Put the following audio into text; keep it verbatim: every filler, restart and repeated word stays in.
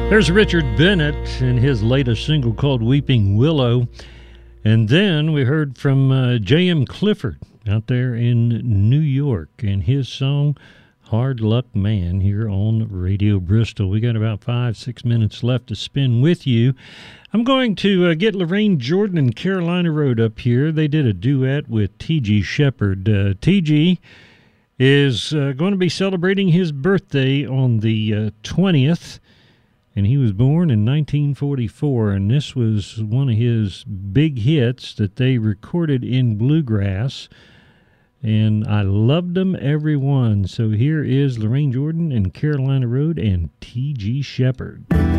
There's Richard Bennett and his latest single called Weeping Willow. And then we heard from uh, J M Clifford out there in New York and his song Hard Luck Man here on Radio Bristol. We got about five, six minutes left to spend with you. I'm going to uh, get Lorraine Jordan and Carolina Road up here. They did a duet with T G Shepherd. Uh, T G is uh, going to be celebrating his birthday on the uh, twentieth. And he was born in nineteen forty-four, and this was one of his big hits that they recorded in bluegrass. And I loved them, every one. So here is Lorraine Jordan and Carolina Road and T G Shepherd.